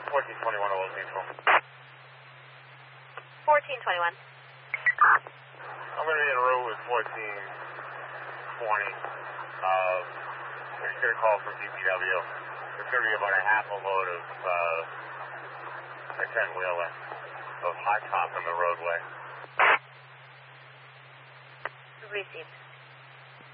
1421 Old Mutual. 1421. I'm going to be in a row with 1420. There's a call from DPW. There's going to be about a half a load of a 10-wheeler of hot top on the roadway. Received.